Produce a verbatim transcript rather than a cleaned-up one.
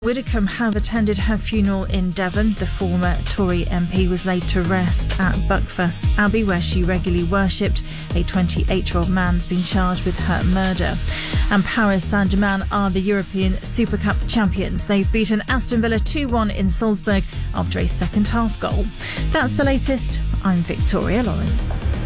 Widdicombe have attended her funeral in Devon. The former Tory M P was laid to rest at Buckfast Abbey, where she regularly worshipped. A twenty-eight-year-old man's been charged with her murder. And Paris Saint-Germain are the European Super Cup champions. They've beaten Aston Villa two one in Salzburg after a second-half goal. That's the latest. I'm Victoria Lawrence.